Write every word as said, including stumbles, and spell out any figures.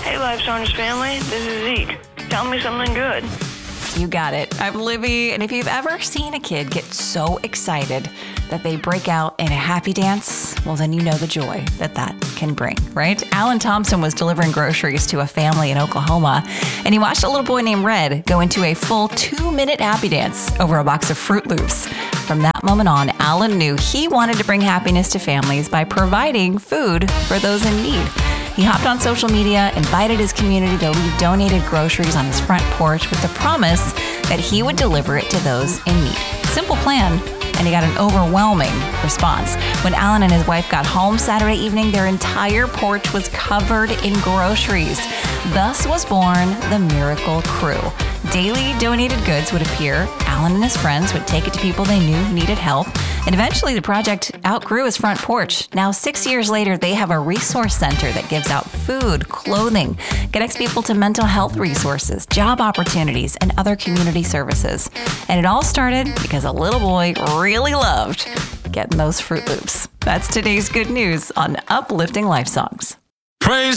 Hey, Life Songs family, this is Zeke. Tell me something good. You got it. I'm Libby, and if you've ever seen a kid get so excited that they break out in a happy dance, well, then you know the joy that that can bring, right? Alan Thompson was delivering groceries to a family in Oklahoma, and he watched a little boy named Red go into a full two-minute happy dance over a box of Fruit Loops. From that moment on, Alan knew he wanted to bring happiness to families by providing food for those in need. He hopped on social media, invited his community to leave donated groceries on his front porch with the promise that he would deliver it to those in need. Simple plan, and he got an overwhelming response. When Alan and his wife got home Saturday evening, their entire porch was covered in groceries. Thus was born the Miracle Crew. Daily donated goods would appear. Alan and his friends would take it to people they knew needed help. And eventually the project outgrew his front porch. Now, six years later, they have a resource center that gives out food, clothing, connects people to mental health resources, job opportunities, and other community services. And it all started because a little boy really loved getting those Fruit Loops. That's today's good news on Uplifting Life Songs. Praise